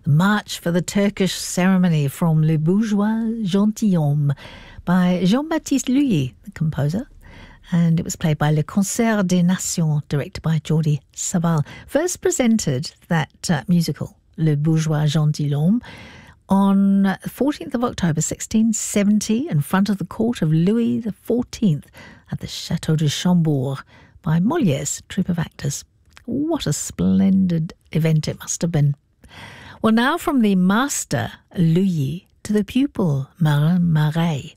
The March for the Turkish Ceremony from Le Bourgeois Gentilhomme by Jean-Baptiste Lully, the composer. And it was played by Le Concert des Nations, directed by Jordi Savall. First presented that musical, Le Bourgeois Gentilhomme, on 14th of October 1670 in front of the court of Louis XIV at the Château de Chambord by Molière's troupe of actors. What a splendid event it must have been. Well, now from the master, Lully, to the pupil, Marin Marais.